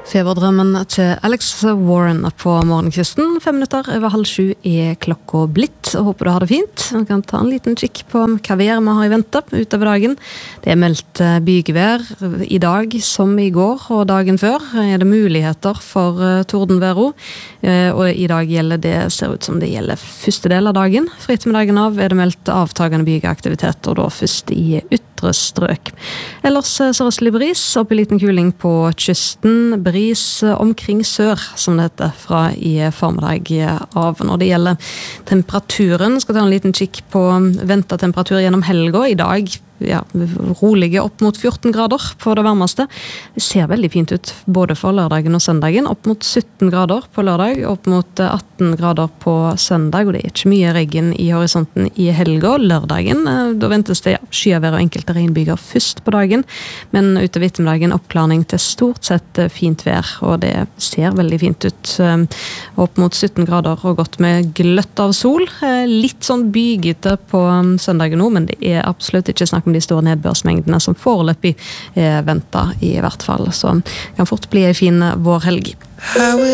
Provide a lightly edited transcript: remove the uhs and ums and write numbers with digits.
Feberdrømmen til Alex Warren på morgenkvisten. 5 minutter over 6:30 klokka blitt. Og håper du har det fint. Vi kan ta en liten kikk på hva vær vi har i vente utover dagen. Det er meldt bygevær i dag som i går, og dagen før er det muligheter for tordenvær også. Og i dag gjelder det, ser ut som det gjelder første del av dagen. For ettermiddagen av er det meldt avtagende byggeaktivitet, og da først i ytre strøk. Ellers sørøstlig bris, opp i liten kuling på kysten, bris omkring sør, som det heter, fra i formiddag av. Når det gjelder temperaturen, skal ta en liten kikk på ventet temperatur gjennom helga. I dag rolige opp mot 14 grader på det varmeste. Det ser veldig fint ut både for lørdagen og søndagen. Opp mot 17 grader på lørdag, opp mot 18 grader på søndag, og det er ikke mye regn i horisonten i helga. Lørdagen, da ventes det skyavær og enkelte regnbyger først på dagen, men utover ettermiddagen oppklarning til stort sett fint vær, og det ser veldig fint ut. Opp mot 17 grader og godt med gløtt av sol. Litt sånn bygete på søndagen nå, men det er absolutt ikke snakk om de store nedbørsmengdene som foreløpig ventet i hvert fall, så kan fort bli en fin vårhelg.